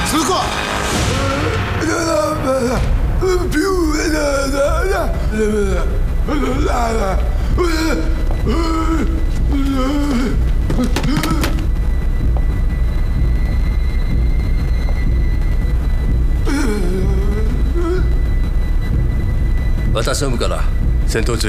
此刻。 私は向から戦闘中